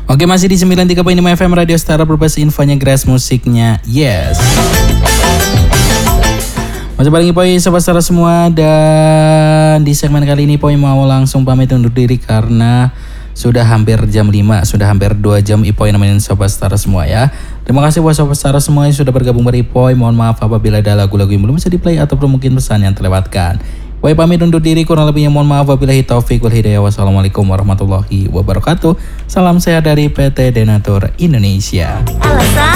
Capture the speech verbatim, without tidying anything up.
Oke, masih di sembilan tiga koma lima F M Radio Stara Berbahasa Infonya Grass Musiknya Yes. Masih paling Poi Sobat Stara semua. Dan di segmen kali ini Poi mau langsung pamit undur diri karena sudah hampir jam lima, sudah hampir dua jam Ipoi nemenin Sobat Stara semua ya. Terima kasih buat Sobat Stara semua yang sudah bergabung pada Ipoi. Mohon maaf apabila ada lagu-lagu yang belum bisa di-play ataupun mungkin pesan yang terlewatkan. Ipoi pamit undur diri, kurang lebihnya mohon maaf wabillahi taufiq wal hidayah. Wassalamualaikum warahmatullahi wabarakatuh. Salam sehat dari P T Denatur Indonesia. Alasan